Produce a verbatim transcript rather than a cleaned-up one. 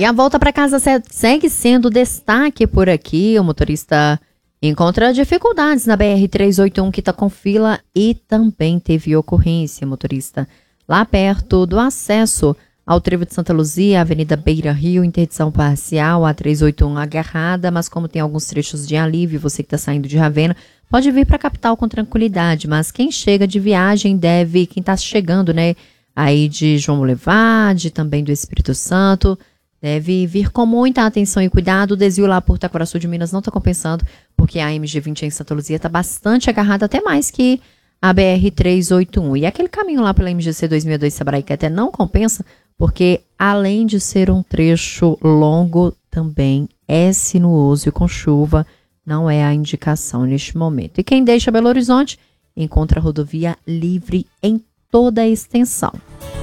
E a volta para casa segue sendo destaque por aqui. O motorista encontra dificuldades na B R trezentos e oitenta e um, que está com fila, e também teve ocorrência, motorista, lá perto do acesso ao Trevo de Santa Luzia, Avenida Beira Rio, interdição parcial, a trezentos e oitenta e um agarrada, mas como tem alguns trechos de alívio, você que está saindo de Ravena, pode vir para a capital com tranquilidade, mas quem chega de viagem deve, quem está chegando, né, aí de João Molevade, também do Espírito Santo, deve vir com muita atenção e cuidado. O desvio lá por Taquaraçu de Minas não está compensando, porque a M G vinte em Santa Luzia está bastante agarrada, até mais que a B R trezentos e oitenta e um. E aquele caminho lá pela M G C dois mil e dois Sabraí, até não compensa, porque além de ser um trecho longo, também é sinuoso e com chuva não é a indicação neste momento. E quem deixa Belo Horizonte encontra a rodovia livre em toda a extensão.